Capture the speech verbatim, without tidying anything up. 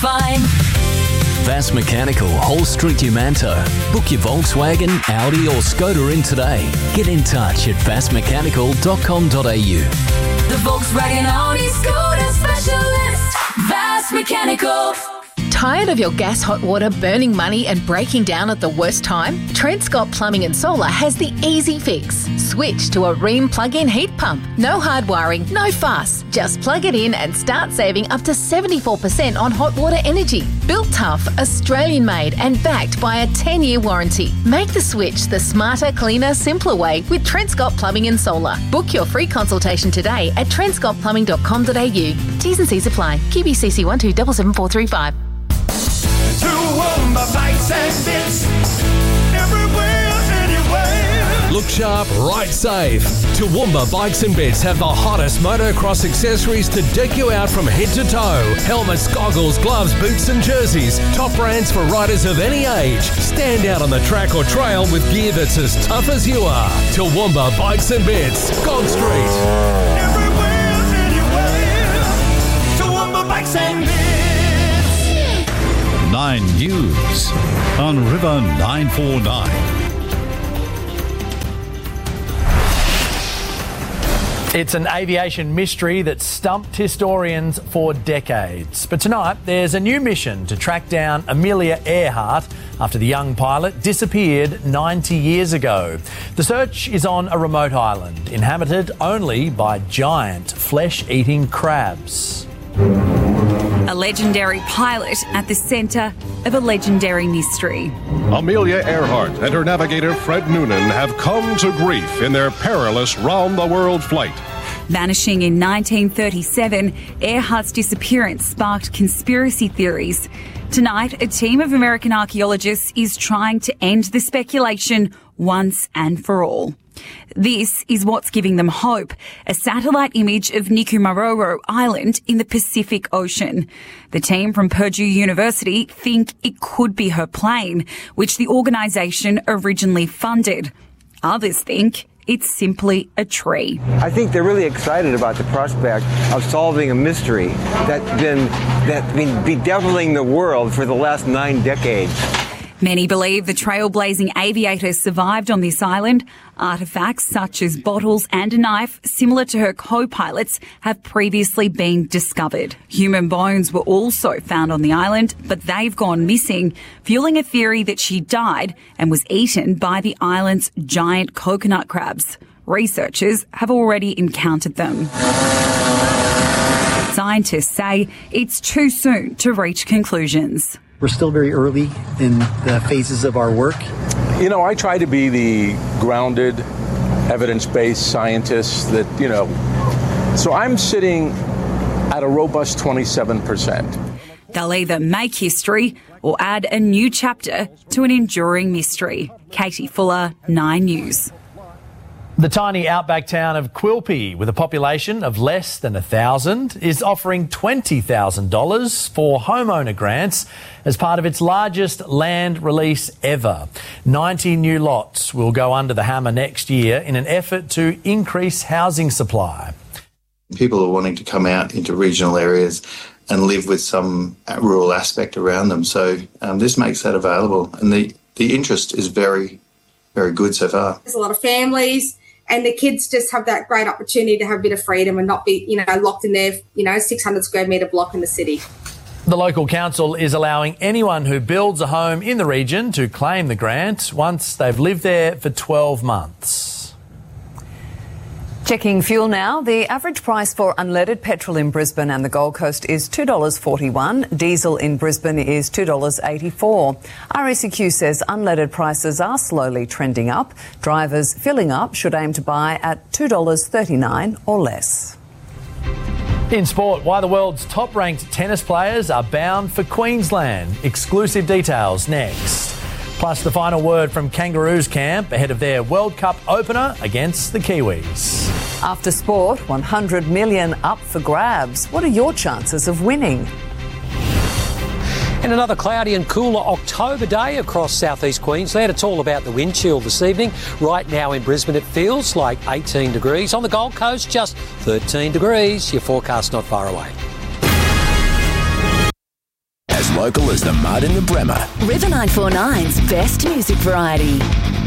fine. Vass Mechanical, Hall Street, Umanto. Book your Volkswagen, Audi or Skoda in today. Get in touch at vass mechanical dot com dot a u. The Volkswagen Audi Skoda specialist, Vass Mechanical. Tired of your gas hot water burning money and breaking down at the worst time? Trent Scott Plumbing and Solar has the easy fix. Switch to a Rheem plug-in heat pump. No hard wiring, no fuss. Just plug it in and start saving up to seventy-four percent on hot water energy. Built tough, Australian-made and backed by a ten-year warranty. Make the switch the smarter, cleaner, simpler way with Trent Scott Plumbing and Solar. Book your free consultation today at trent scott plumbing dot com dot a u. T's and C's apply. Q B C C one two seven seven four three five. Toowoomba Bikes and Bits, everywhere, anywhere. Look sharp, ride safe. Toowoomba Bikes and Bits have the hottest motocross accessories to deck you out from head to toe. Helmets, goggles, gloves, boots and jerseys. Top brands for riders of any age. Stand out on the track or trail with gear that's as tough as you are. Toowoomba Bikes and Bits, Gold Street. Everywhere, anywhere. Toowoomba Bikes and Bits. Nine News on River nine four nine. It's an aviation mystery that stumped historians for decades. But tonight, there's a new mission to track down Amelia Earhart after the young pilot disappeared ninety years ago. The search is on a remote island, inhabited only by giant flesh-eating crabs. A legendary pilot at the centre of a legendary mystery. Amelia Earhart and her navigator Fred Noonan have come to grief in their perilous round-the-world flight. Vanishing in nineteen thirty-seven, Earhart's disappearance sparked conspiracy theories. Tonight, a team of American archaeologists is trying to end the speculation once and for all. This is what's giving them hope, a satellite image of Nikumaroro Island in the Pacific Ocean. The team from Purdue University think it could be her plane, which the organisation originally funded. Others think it's simply a tree. I think they're really excited about the prospect of solving a mystery that's been, that's been bedeviling the world for the last nine decades. Many believe the trailblazing aviator survived on this island. Artefacts such as bottles and a knife, similar to her co-pilots, have previously been discovered. Human bones were also found on the island, but they've gone missing, fueling a theory that she died and was eaten by the island's giant coconut crabs. Researchers have already encountered them. Scientists say it's too soon to reach conclusions. We're still very early in the phases of our work. You know, I try to be the grounded, evidence-based scientist that, you know, so I'm sitting at a robust twenty-seven percent. They'll either make history or add a new chapter to an enduring mystery. Katie Fuller, Nine News. The tiny outback town of Quilpie, with a population of less than one thousand, is offering twenty thousand dollars for homeowner grants as part of its largest land release ever. ninety new lots will go under the hammer next year in an effort to increase housing supply. People are wanting to come out into regional areas and live with some rural aspect around them. So um, this makes that available. And the, the interest is very, very good so far. There's a lot of families. And the kids just have that great opportunity to have a bit of freedom and not be, you know, locked in their, you know, six hundred square metre block in the city. The local council is allowing anyone who builds a home in the region to claim the grant once they've lived there for twelve months. Checking fuel now. The average price for unleaded petrol in Brisbane and the Gold Coast is two dollars forty-one. Diesel in Brisbane is two dollars eighty-four. R A C Q says unleaded prices are slowly trending up. Drivers filling up should aim to buy at two dollars thirty-nine or less. In sport, why the world's top-ranked tennis players are bound for Queensland. Exclusive details next. Plus the final word from Kangaroos camp ahead of their World Cup opener against the Kiwis. After sport, one hundred million dollars up for grabs. What are your chances of winning? And another cloudy and cooler October day across southeast Queensland. It's all about the wind chill this evening. Right now in Brisbane, it feels like eighteen degrees. On the Gold Coast, just thirteen degrees. Your forecast not far away. local as the mud in the Bremer. River nine four nine's best music variety.